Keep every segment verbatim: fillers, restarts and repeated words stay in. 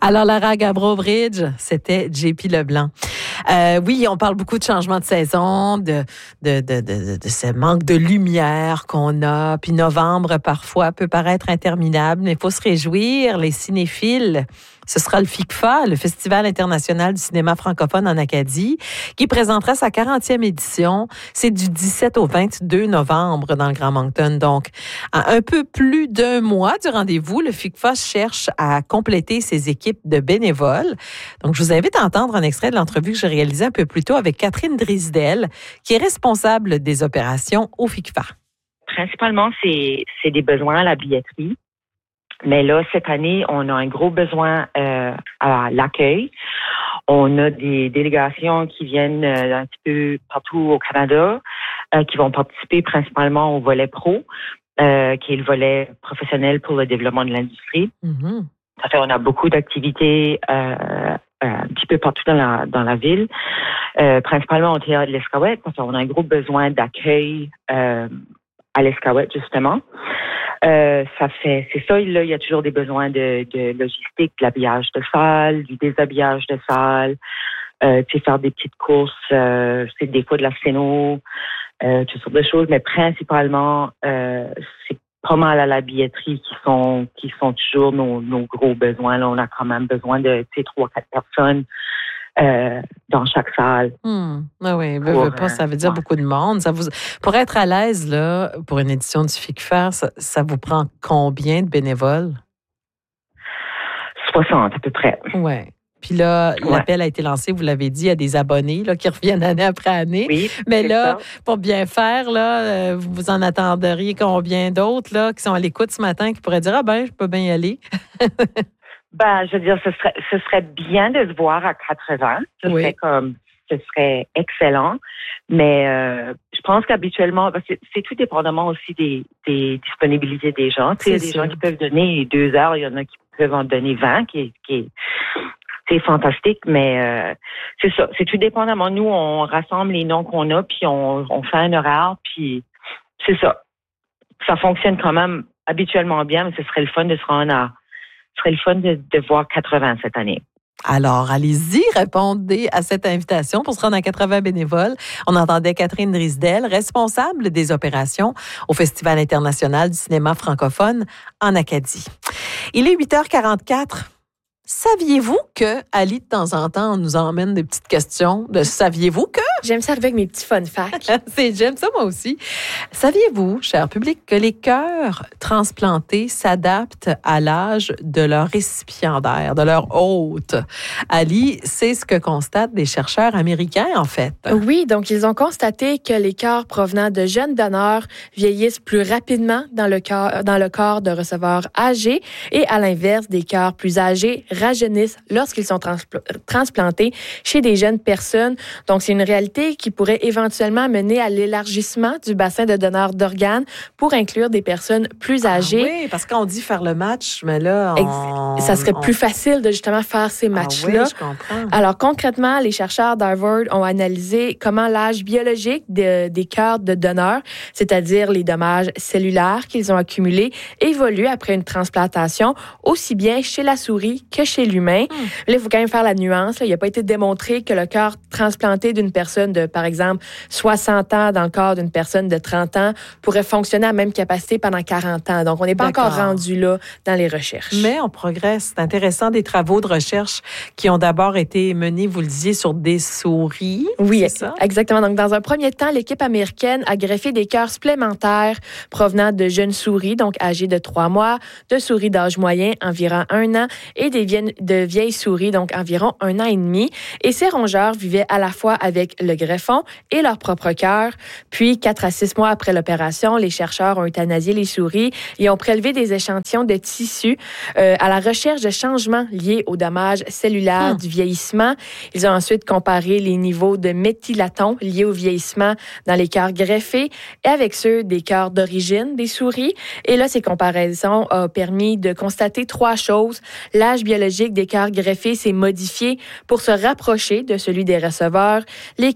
Alors, Lara Gabreau-Bridge, c'était J P Leblanc. Euh, oui, on parle beaucoup de changement de saison, de, de, de, de, de ce manque de lumière qu'on a. Puis novembre, parfois, peut paraître interminable, mais il faut se réjouir. Les cinéphiles, ce sera le FICFA, le Festival international du cinéma francophone en Acadie, qui présentera sa quarantième édition. C'est du dix-sept au vingt-deux novembre dans le Grand Moncton. Donc, à un peu plus d'un mois du rendez-vous, le FICFA cherche à compléter ses équipes de bénévoles. Donc, je vous invite à entendre un extrait de l'entrevue que j'ai réalisée un peu plus tôt avec Catherine Drisdel, qui est responsable des opérations au FICFA. Principalement, c'est, c'est des besoins à la billetterie. Mais là, cette année, on a un gros besoin euh, à l'accueil. On a des délégations qui viennent euh, un petit peu partout au Canada, euh, qui vont participer principalement au volet pro, euh, qui est le volet professionnel pour le développement de l'industrie. Mm-hmm. Ça fait, on a beaucoup d'activités euh, euh, un petit peu partout dans la dans la ville, euh, principalement au théâtre de l'Escaouette. Ça fait, on a un gros besoin d'accueil euh, à l'Escaouette, justement. Euh, ça fait, c'est ça, là, il y a toujours des besoins de, de logistique, de l'habillage de salle, du déshabillage de salle, euh, tu sais, faire des petites courses, euh, c'est des fois de la sténo, euh, toutes sortes de choses, mais principalement, euh, c'est pas mal à la billetterie qui sont, qui sont toujours nos, nos gros besoins, là. On a quand même besoin de, tu sais, trois, quatre personnes. Euh, dans chaque salle. Hmm. Ah oui, veux, pour, veux pas, ça veut dire ouais. beaucoup de monde. Ça vous, pour être à l'aise, là, pour une édition du FICFA, ça, ça vous prend combien de bénévoles? soixante à peu près. Oui. Puis là, ouais. l'appel a été lancé, vous l'avez dit, à des abonnés là, qui reviennent année après année. Oui, mais là, ça. pour bien faire, là, vous en attendriez combien d'autres là, qui sont à l'écoute ce matin, qui pourraient dire « Ah ben, je peux bien y aller ». Ben, je veux dire, ce serait, ce serait bien de se voir à quatre-vingts. Ce oui. serait comme, ce serait excellent. Mais euh, je pense qu'habituellement, c'est, c'est tout dépendamment aussi des, des disponibilités des gens. Tu sais, il y a des sûr. gens qui peuvent donner deux heures, il y en a qui peuvent en donner vingt, qui, qui c'est fantastique. Mais euh, c'est ça, c'est tout dépendamment. Nous, on rassemble les noms qu'on a, puis on, on fait un horaire, puis c'est ça. Ça fonctionne quand même habituellement bien, mais ce serait le fun de se rendre à Ce serait le fun de, de voir quatre-vingts cette année. Alors, allez-y, répondez à cette invitation pour se rendre à quatre-vingts bénévoles. On entendait Catherine Drisdel, responsable des opérations au Festival international du cinéma francophone en Acadie. Il est huit heures quarante-quatre. Saviez-vous que Ali, de temps en temps, nous emmène des petites questions de « Saviez-vous que ». J'aime ça arriver avec mes petits fun facts. C'est, j'aime ça moi aussi. Saviez-vous, cher public, que les cœurs transplantés s'adaptent à l'âge de leur récipiendaire, de leur hôte? Ali, c'est ce que constatent des chercheurs américains, en fait. Oui, donc ils ont constaté que les cœurs provenant de jeunes donneurs vieillissent plus rapidement dans le corps, dans le corps de receveurs âgés et à l'inverse, des cœurs plus âgés rajeunissent lorsqu'ils sont transpl- transplantés chez des jeunes personnes. Donc, c'est une réalité qui pourrait éventuellement mener à l'élargissement du bassin de donneurs d'organes pour inclure des personnes plus âgées. Ah oui, parce qu'on dit faire le match, mais là, on, ça serait on... plus facile de justement faire ces matchs-là. Ah oui, je comprends. Alors, concrètement, les chercheurs d'Harvard ont analysé comment l'âge biologique de, des cœurs de donneurs, c'est-à-dire les dommages cellulaires qu'ils ont accumulés, évolue après une transplantation, aussi bien chez la souris que chez l'humain. Hum. Là, il faut quand même faire la nuance. Là. Il n'a pas été démontré que le cœur transplanté d'une personne de, par exemple, soixante ans dans le corps d'une personne de trente ans pourrait fonctionner à la même capacité pendant quarante ans. Donc, on n'est pas D'accord. encore rendu là dans les recherches. Mais on progresse. C'est intéressant, des travaux de recherche qui ont d'abord été menés, vous le disiez, sur des souris. Oui, c'est ça? Exactement. Donc, dans un premier temps, l'équipe américaine a greffé des cœurs supplémentaires provenant de jeunes souris, donc âgées de trois mois, de souris d'âge moyen, environ un an, et des vieilles, de vieilles souris, donc environ un an et demi. Et ces rongeurs vivaient à la fois avec le greffon et leur propre cœur. Puis, quatre à six mois après l'opération, les chercheurs ont euthanasié les souris et ont prélevé des échantillons de tissus euh, à la recherche de changements liés aux dommages cellulaires hum. du vieillissement. Ils ont ensuite comparé les niveaux de méthylaton liés au vieillissement dans les cœurs greffés et avec ceux des cœurs d'origine des souris. Et là, ces comparaisons ont permis de constater trois choses. L'âge biologique des cœurs greffés s'est modifié pour se rapprocher de celui des receveurs. Les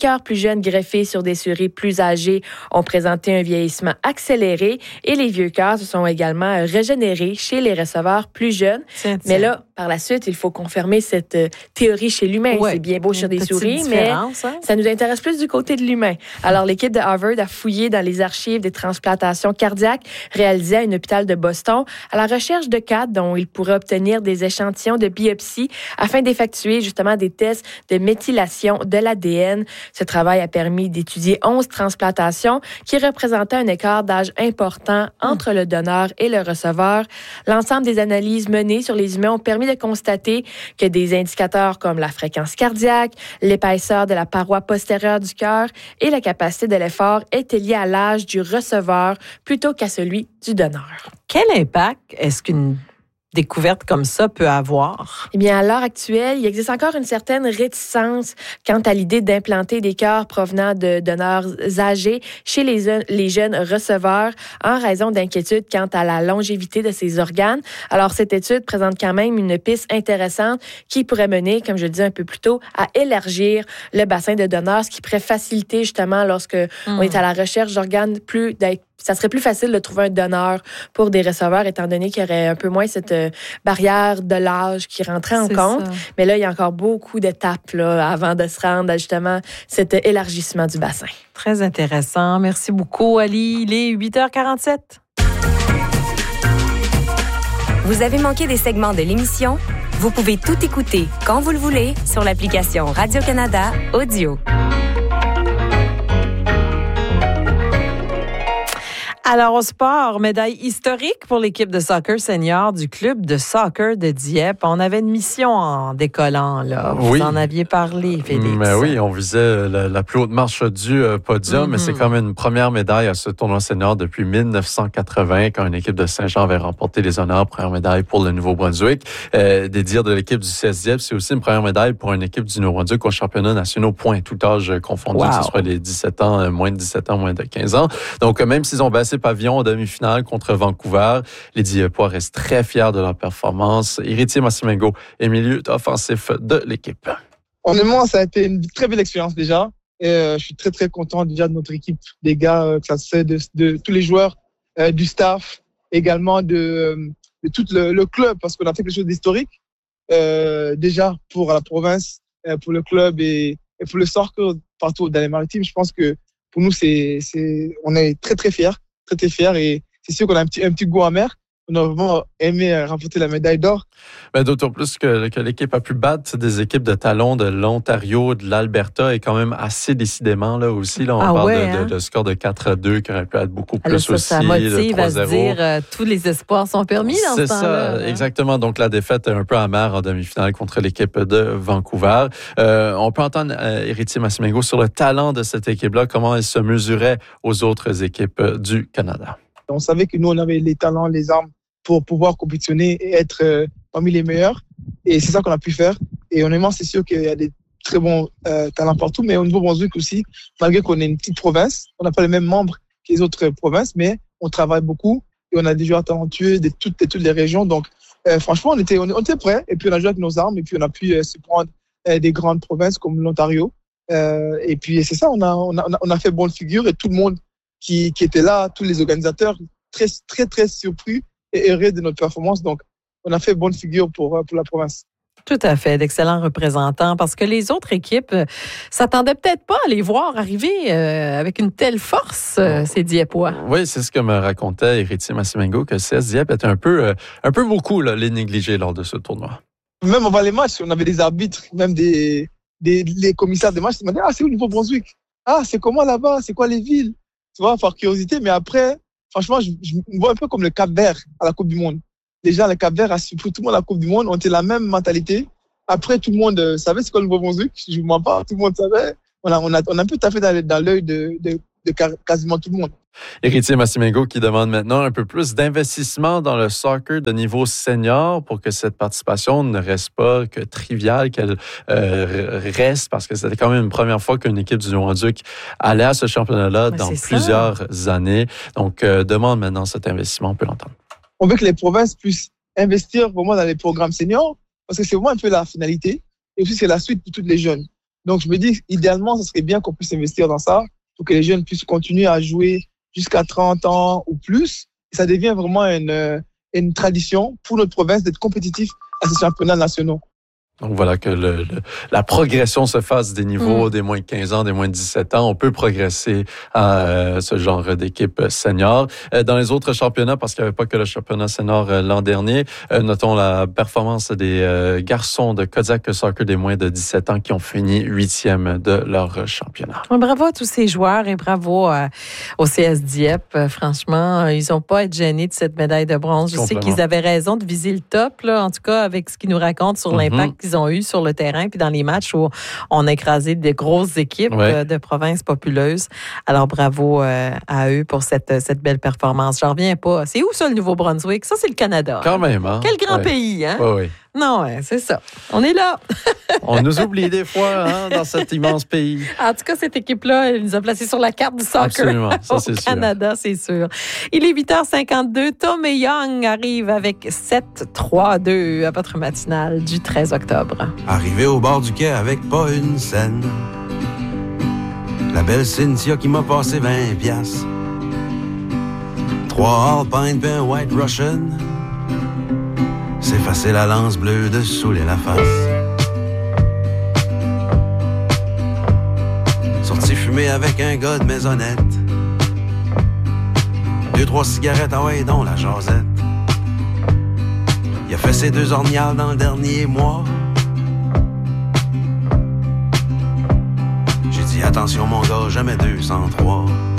cœurs plus jeunes greffés sur des souris plus âgées ont présenté un vieillissement accéléré et les vieux cœurs se sont également régénérés chez les receveurs plus jeunes. Tiens, tiens. Mais là, par la suite, il faut confirmer cette euh, théorie chez l'humain. Ouais, c'est bien beau chez des souris, mais hein? ça nous intéresse plus du côté de l'humain. Alors, l'équipe de Harvard a fouillé dans les archives des transplantations cardiaques réalisées à un hôpital de Boston à la recherche de cas dont ils pourraient obtenir des échantillons de biopsie afin d'effectuer justement des tests de méthylation de l'A D N. Ce travail a permis d'étudier onze transplantations qui représentaient un écart d'âge important entre le donneur et le receveur. L'ensemble des analyses menées sur les humains ont permis de constater que des indicateurs comme la fréquence cardiaque, l'épaisseur de la paroi postérieure du cœur et la capacité de l'effort étaient liés à l'âge du receveur plutôt qu'à celui du donneur. Quel impact est-ce qu'une découverte comme ça peut avoir? Eh bien, à l'heure actuelle, il existe encore une certaine réticence quant à l'idée d'implanter des cœurs provenant de donneurs âgés chez les, les jeunes receveurs en raison d'inquiétudes quant à la longévité de ces organes. Alors, cette étude présente quand même une piste intéressante qui pourrait mener, comme je le disais un peu plus tôt, à élargir le bassin de donneurs, ce qui pourrait faciliter justement lorsque mmh. on est à la recherche d'organes plus d'être ça serait plus facile de trouver un donneur pour des receveurs, étant donné qu'il y aurait un peu moins cette euh, barrière de l'âge qui rentrait en C'est compte. Ça. Mais là, il y a encore beaucoup d'étapes là, avant de se rendre à justement cet élargissement du bassin. Très intéressant. Merci beaucoup, Ali. Il est huit heures quarante-sept. Vous avez manqué des segments de l'émission? Vous pouvez tout écouter quand vous le voulez sur l'application Radio-Canada Audio. Alors, au sport, médaille historique pour l'équipe de soccer senior du club de soccer de Dieppe. On avait une mission en décollant, là. Vous oui. en aviez parlé, Félix. Mais oui, on visait la, la plus haute marche du euh, podium, mm-hmm. mais c'est quand même une première médaille à ce tournoi senior depuis dix-neuf cent quatre-vingts, quand une équipe de Saint-Jean avait remporté les honneurs. Première médaille pour le Nouveau-Brunswick. Euh, des dires de l'équipe du C S Dieppe, c'est aussi une première médaille pour une équipe du Nouveau-Brunswick aux championnats nationaux, point, tout âge confondu, wow. que ce soit les dix-sept ans, moins de dix-sept ans, moins de quinze ans. Donc, même s'ils ont baissé pavillon en demi-finale contre Vancouver, les Diepois restent très fiers de leur performance. Héritier Massimengo est milieu offensif de l'équipe. Honnêtement, ça a été une très belle expérience déjà. Et euh, je suis très, très content déjà de notre équipe, des gars, euh, que ça se fait de, de tous les joueurs, euh, du staff, également de, de tout le, le club, parce qu'on a fait quelque chose d'historique. Euh, déjà pour la province, euh, pour le club et, et pour le soccer partout dans les Maritimes. Je pense que pour nous, c'est, c'est, on est très, très fiers. très très fiers et c'est sûr qu'on a un petit, un petit goût amer. On a vraiment aimé remporter la médaille d'or. Ben, d'autant plus que, que l'équipe a pu battre des équipes de talons de l'Ontario, de l'Alberta et quand même assez décidément là aussi. Là, on ah parle ouais, de, hein? de, de score de quatre à deux qui aurait pu être beaucoup plus Alors ça, aussi. Ça motive à se dire euh, tous les espoirs sont permis dans C'est ce temps-là. C'est ça, hein? Exactement. Donc la défaite est un peu amère en demi-finale contre l'équipe de Vancouver. Euh, on peut entendre euh, Héritier Massimengo sur le talent de cette équipe-là, comment elle se mesurait aux autres équipes du Canada. On savait que nous, on avait les talents, les armes pour pouvoir compétitionner et être euh, parmi les meilleurs. Et c'est ça qu'on a pu faire. Et honnêtement, c'est sûr qu'il y a des très bons euh, talents partout. Mais au Nouveau-Brunswick aussi, malgré qu'on est une petite province, on n'a pas les mêmes membres que les autres provinces, mais on travaille beaucoup et on a des joueurs talentueux de toutes, de toutes les régions. Donc, euh, franchement, on était, on, on était prêts. Et puis, on a joué avec nos armes et puis on a pu euh, se prendre euh, des grandes provinces comme l'Ontario. Euh, et puis, c'est ça, on a, on a, on a fait bonne figure et tout le monde qui, qui était là, tous les organisateurs, très, très, très surpris et heureux de notre performance. Donc, on a fait bonne figure pour, pour la province. Tout à fait, d'excellents représentants, parce que les autres équipes euh, s'attendaient peut-être pas à les voir arriver euh, avec une telle force, euh, ces Diepois. Oui, c'est ce que me racontait Héritier Massimengo, que C S Dieppe était un peu, euh, un peu beaucoup là, les négligés lors de ce tournoi. Même avant les matchs, on avait des arbitres, même des, des les commissaires des matchs, ils m'ont dit « Ah, c'est où le Nouveau-Brunswick? Ah, c'est comment là-bas? C'est quoi les villes ?» Tu vois, par curiosité, mais après, franchement, je, je me vois un peu comme le Cap-Vert à la Coupe du Monde. Déjà, le Cap-Vert a surpris tout le monde à la Coupe du Monde. On était la même mentalité. Après, tout le monde savait c'est quoi le Nouveau-Brunswick. Je ne mens pas, tout le monde savait. On a, on a, on a un peu tapé dans, dans l'œil de, de, de quasiment tout le monde. Héritier Massimengo qui demande maintenant un peu plus d'investissement dans le soccer de niveau senior pour que cette participation ne reste pas que triviale, qu'elle euh, reste, parce que c'était quand même une première fois qu'une équipe du Nouveau-Brunswick allait à ce championnat-là ouais, dans plusieurs ça. années. Donc, euh, demande maintenant cet investissement, on peut l'entendre. On veut que les provinces puissent investir vraiment dans les programmes seniors, parce que c'est vraiment un peu la finalité, et aussi c'est la suite pour tous les jeunes. Donc, je me dis, idéalement, ce serait bien qu'on puisse investir dans ça pour que les jeunes puissent continuer à jouer jusqu'à trente ans ou plus. Et ça devient vraiment une, une tradition pour notre province d'être compétitif à ces championnats nationaux. Donc voilà, que le, le, la progression se fasse des niveaux mmh. des moins de quinze ans, des moins de dix-sept ans. On peut progresser à euh, ce genre d'équipe senior. Euh, dans les autres championnats, parce qu'il n'y avait pas que le championnat senior euh, l'an dernier, euh, notons la performance des euh, garçons de Kodiak Soccer des moins de dix-sept ans qui ont fini huitième de leur championnat. Bravo à tous ces joueurs et bravo euh, au C S Dieppe. Euh, franchement, ils n'ont pas à être gênés de cette médaille de bronze. Je sais qu'ils avaient raison de viser le top, là, en tout cas avec ce qu'ils nous racontent sur mmh. l'impact qu'ils ont eu sur le terrain, puis dans les matchs où on a écrasé des grosses équipes ouais. euh, de provinces populeuses. Alors, bravo euh, à eux pour cette, cette belle performance. J'en reviens pas. C'est où ça, le Nouveau-Brunswick? Ça, c'est le Canada. Quand même, hein? Quel grand ouais. pays, hein? Oui, oui. Non, ouais, c'est ça. On est là. On nous oublie des fois hein, dans cet immense pays. En tout cas, cette équipe-là, elle nous a placés sur la carte du soccer. Absolument, ça c'est au sûr. Canada, c'est sûr. Il est huit heures cinquante-deux. Tom et Young arrive avec sept trois deux à votre matinale du treize octobre. Arrivé au bord du quai avec pas une scène. La belle Cynthia qui m'a passé vingt piastres. Trois Alpine puis un White Russian. C'est facile la lance bleue de saouler la face. Sorti fumer avec un gars de maisonnette. Deux, trois cigarettes, ah ouais, donc la jasette. Il a fait ses deux orniales dans le dernier mois. J'ai dit attention mon gars, jamais deux cent trois.